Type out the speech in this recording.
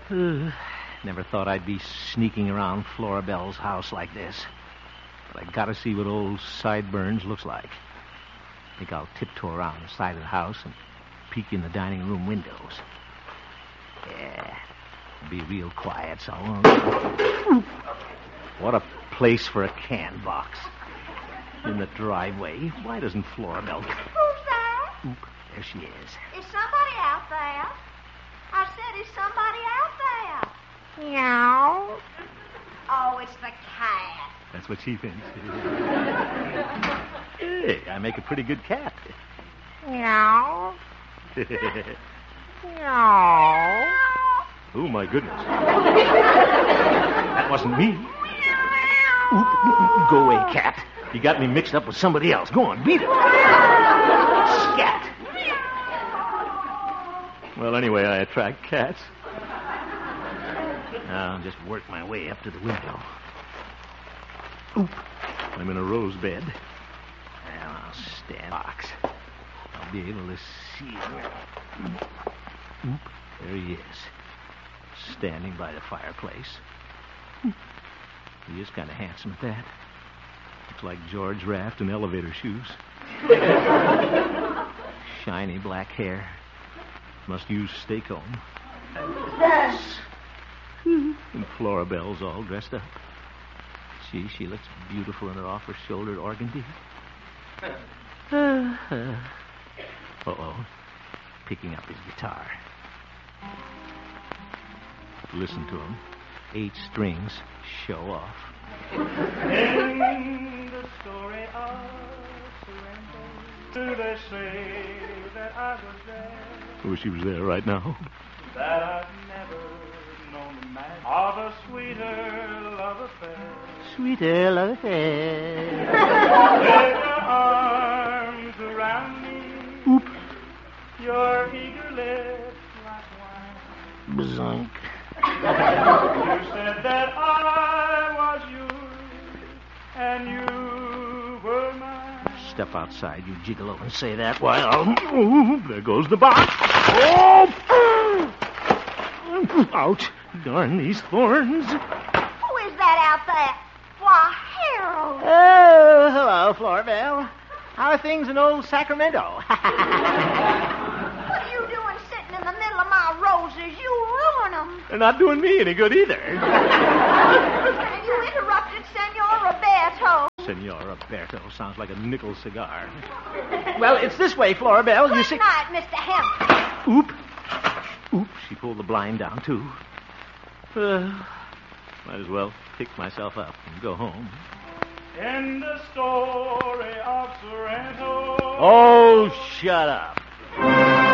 Never thought I'd be sneaking around Florabelle's house like this. But I gotta see what old Sideburns looks like. Think I'll tiptoe around the side of the house and peek in the dining room windows. Yeah, be real quiet, so I won't. What a place for a can box. In the driveway. Why doesn't Florabelle... Who's there? Oop, there she is. Is somebody out there? I said, is somebody out there? Meow. Oh, it's the cat. That's what she thinks. Hey, I make a pretty good cat. Meow. Meow. Oh, my goodness. That wasn't me. Oop, go away, cat. You got me mixed up with somebody else. Go on, beat it. Scat. Well, anyway, I attract cats. Now I'll just work my way up to the window. Oop, I'm in a rose bed. Well, I'll stand box. I'll be able to see him. Oop, there he is. Standing by the fireplace. He is kind of handsome at that. Looks like George Raft in elevator shoes. Shiny black hair. Must use stay comb. And Florabelle's all dressed up. She looks beautiful in her off-her-shoulder organdy. Uh-oh. Picking up his guitar. Listen to him. 8 strings. Show off. In the story of surrender, do they say that I was there? Oh, she was there right now. That I've never known the magic of a sweeter love affair. Sweeter love affair. With your arms around me. Oop. Your eager lips like wine. Bzunk. You said that I was yours, and you were mine. Step outside, you gigolo, and say that while... there goes the box. Oh! Ouch. Darn these thorns. Who is that out there? Why, Harold. Oh, hello, Florabelle. How are things in old Sacramento? What are you doing sitting in the middle of my roses? You ruin them. They're not doing me any good either. And you interrupted Senor Roberto. Senor Roberto sounds like a nickel cigar. Well, it's this way, Florabelle. You Good see... night, Mr. Hemp. Oop. Oop, she pulled the blind down, too. Might as well pick myself up and go home. In the story of Sorrento. Oh, shut up.